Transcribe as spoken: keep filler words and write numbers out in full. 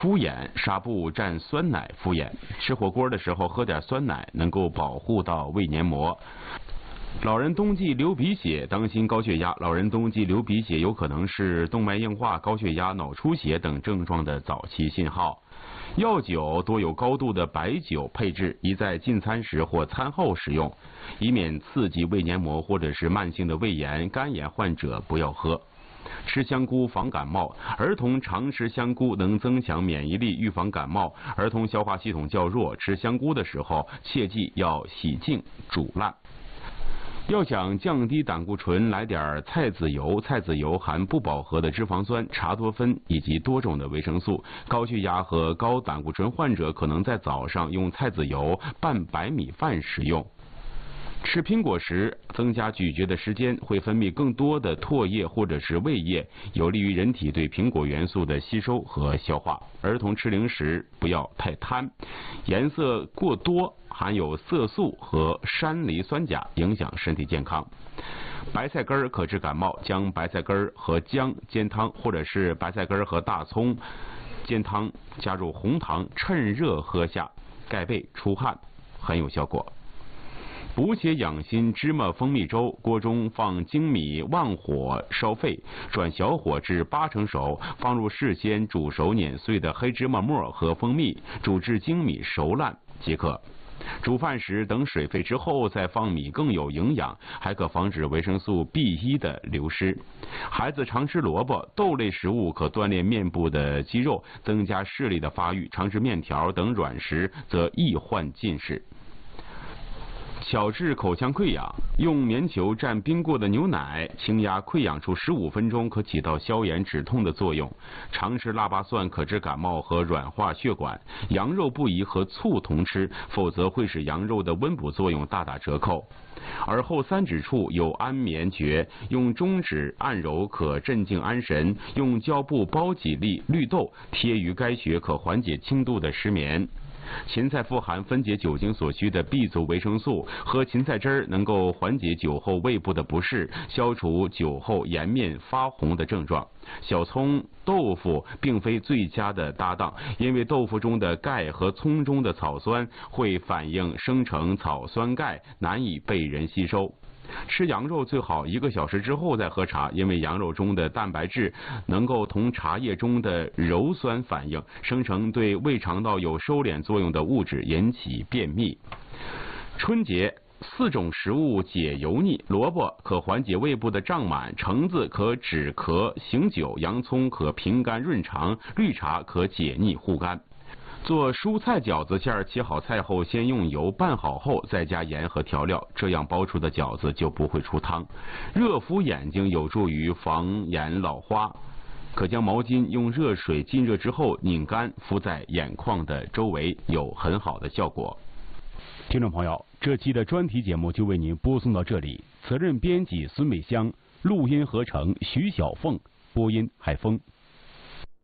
敷眼，纱布蘸酸奶敷眼。吃火锅的时候喝点酸奶，能够保护到胃黏膜。老人冬季流鼻血，当心高血压。老人冬季流鼻血有可能是动脉硬化、高血压、脑出血等症状的早期信号。药酒多有高度的白酒配置，宜在进餐时或餐后食用，以免刺激胃黏膜或者是慢性的胃炎、肝炎患者不要喝。吃香菇防感冒，儿童常吃香菇能增强免疫力，预防感冒。儿童消化系统较弱，吃香菇的时候切记要洗净煮烂。要想降低胆固醇，来点菜籽油。菜籽油含不饱和的脂肪酸、茶多酚以及多种的维生素。高血压和高胆固醇患者可能在早上用菜籽油拌白米饭食用。吃苹果时增加咀嚼的时间，会分泌更多的唾液或者是胃液，有利于人体对苹果元素的吸收和消化。儿童吃零食不要太贪，颜色过多含有色素和山梨酸钾，影响身体健康。白菜根儿可治感冒，将白菜根儿和姜煎汤，或者是白菜根儿和大葱煎汤，加入红糖，趁热喝下，盖被出汗，很有效果。补血养心芝麻蜂蜜粥，锅中放精米，旺火烧沸，转小火至八成熟，放入事先煮熟碾碎的黑芝麻末和蜂蜜，煮至精米熟烂即可。煮饭时等水沸之后再放米更有营养，还可防止维生素 B 一 的流失。孩子常吃萝卜、豆类食物可锻炼面部的肌肉，增加视力的发育；常吃面条等软食则易患近视。小治口腔溃疡，用棉球蘸冰过的牛奶，轻压溃疡处十五分钟，可起到消炎止痛的作用。常吃腊八蒜可治感冒和软化血管。羊肉不宜和醋同吃，否则会使羊肉的温补作用大打折扣。耳后三指处有安眠诀，用中指按揉可镇静安神，用胶布包几粒绿豆贴于该穴，可缓解轻度的失眠。芹菜富含分解酒精所需的 B 族维生素，喝芹菜汁儿能够缓解酒后胃部的不适，消除酒后颜面发红的症状。小葱、豆腐并非最佳的搭档，因为豆腐中的钙和葱中的草酸会反应生成草酸钙，难以被人吸收。吃羊肉最好一个小时之后再喝茶，因为羊肉中的蛋白质能够同茶叶中的鞣酸反应，生成对胃肠道有收敛作用的物质，引起便秘。春节四种食物解油腻：萝卜可缓解胃部的胀满，橙子可止咳醒酒，洋葱可平肝润肠，绿茶可解腻护肝。做蔬菜饺子馅儿，切好菜后先用油拌好后再加盐和调料，这样包出的饺子就不会出汤。热敷眼睛有助于防眼老花，可将毛巾用热水浸热之后拧干，敷在眼眶的周围，有很好的效果。 听众朋友，这期的专题节目就为您播送到这里，责任编辑孙美香，录音合成徐小凤，播音海峰。